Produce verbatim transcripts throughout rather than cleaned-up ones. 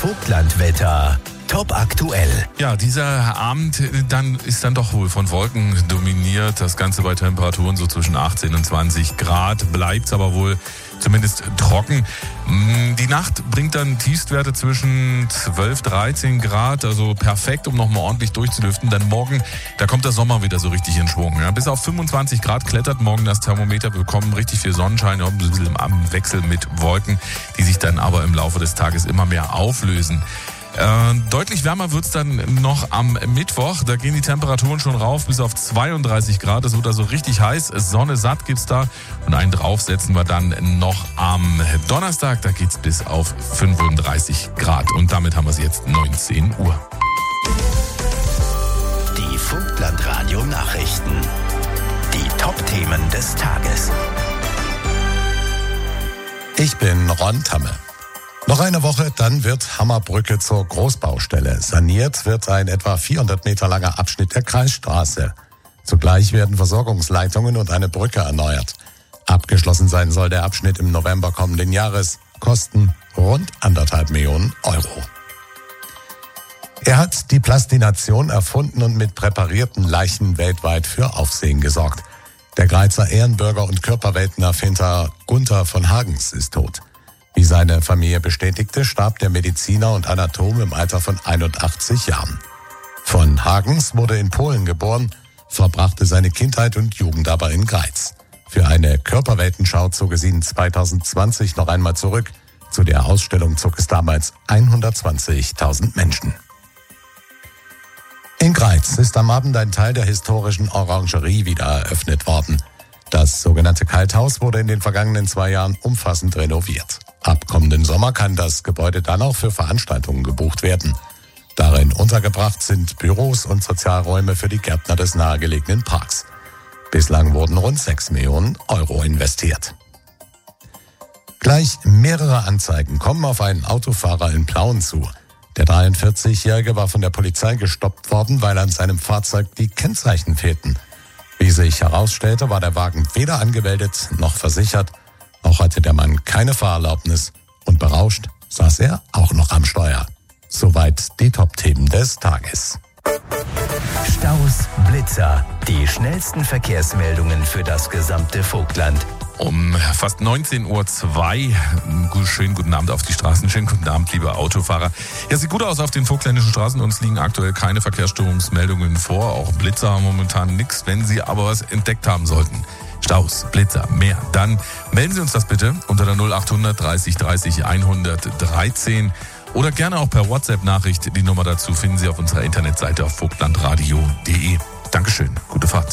Vogtlandwetter. Top aktuell. Ja, dieser Abend dann ist dann doch wohl von Wolken dominiert. Das Ganze bei Temperaturen so zwischen achtzehn und zwanzig Grad. Bleibt es aber wohl zumindest trocken. Die Nacht bringt dann Tiefstwerte zwischen zwölf, dreizehn Grad. Also perfekt, um nochmal ordentlich durchzulüften. Dann morgen, da kommt der Sommer wieder so richtig in Schwung. Ja, bis auf fünfundzwanzig Grad klettert morgen das Thermometer. Wir bekommen richtig viel Sonnenschein, ein bisschen am Wechsel mit Wolken, die sich dann aber im Laufe des Tages immer mehr auflösen. Äh, deutlich wärmer wird's dann noch am Mittwoch. Da gehen die Temperaturen schon rauf bis auf zweiunddreißig Grad. Es wird also richtig heiß. Sonne satt gibt's da. Und einen drauf setzen wir dann noch am Donnerstag. Da geht's bis auf fünfunddreißig Grad. Und damit haben wir es jetzt neunzehn Uhr. Die Vogtlandradio Nachrichten. Die Top-Themen des Tages. Ich bin Ron Tamme. Noch eine Woche, dann wird Hammerbrücke zur Großbaustelle. Saniert wird ein etwa vierhundert Meter langer Abschnitt der Kreisstraße. Zugleich werden Versorgungsleitungen und eine Brücke erneuert. Abgeschlossen sein soll der Abschnitt im November kommenden Jahres. Kosten rund anderthalb Millionen Euro. Er hat die Plastination erfunden und mit präparierten Leichen weltweit für Aufsehen gesorgt. Der Greizer Ehrenbürger und Körperweltenerfinder Gunther von Hagens ist tot. Wie seine Familie bestätigte, starb der Mediziner und Anatom im Alter von einundachtzig Jahren. Von Hagens wurde in Polen geboren, verbrachte seine Kindheit und Jugend aber in Greiz. Für eine Körperweltenschau zog es ihn zweitausendzwanzig noch einmal zurück. Zu der Ausstellung zog es damals hundertzwanzigtausend Menschen. In Greiz ist am Abend ein Teil der historischen Orangerie wieder eröffnet worden. Das sogenannte Kalthaus wurde in den vergangenen zwei Jahren umfassend renoviert. Ab kommenden Sommer kann das Gebäude dann auch für Veranstaltungen gebucht werden. Darin untergebracht sind Büros und Sozialräume für die Gärtner des nahegelegenen Parks. Bislang wurden rund sechs Millionen Euro investiert. Gleich mehrere Anzeigen kommen auf einen Autofahrer in Plauen zu. Der dreiundvierzigjährige war von der Polizei gestoppt worden, weil an seinem Fahrzeug die Kennzeichen fehlten. Wie sich herausstellte, war der Wagen weder angemeldet noch versichert. Auch hatte der Mann keine Fahrerlaubnis und berauscht saß er auch noch am Steuer. Soweit die Top-Themen des Tages. Staus, Blitzer, die schnellsten Verkehrsmeldungen für das gesamte Vogtland. Um fast neunzehn Uhr zwei. Schönen guten Abend auf die Straßen. Schönen guten Abend, liebe Autofahrer. Ja, sieht gut aus auf den vogtländischen Straßen. Uns liegen aktuell keine Verkehrsstörungsmeldungen vor. Auch Blitzer haben momentan nichts. Wenn Sie aber was entdeckt haben sollten, Staus, Blitzer, mehr, dann melden Sie uns das bitte unter der null achthundert dreißig dreißig hundertdreizehn oder gerne auch per WhatsApp-Nachricht. Die Nummer dazu finden Sie auf unserer Internetseite auf vogtlandradio punkt de. Dankeschön, gute Fahrt.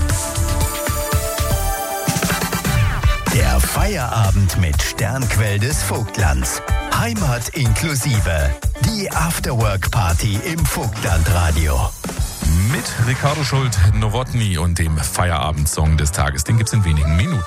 Der Feierabend mit Sternquell des Vogtlands. Heimat inklusive. Die Afterwork-Party im Vogtlandradio. Mit Ricardo Schult, Nowotny und dem Feierabendsong des Tages. Den gibt's in wenigen Minuten.